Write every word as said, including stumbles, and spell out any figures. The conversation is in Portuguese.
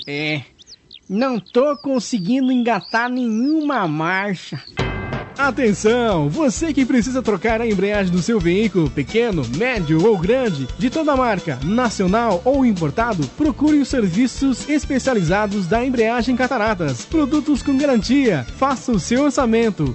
É, não tô conseguindo engatar nenhuma marcha. Atenção! Você que precisa trocar a embreagem do seu veículo, pequeno, médio ou grande, de toda marca, nacional ou importado, procure os serviços especializados da Embreagem Cataratas. Produtos com garantia. Faça o seu orçamento.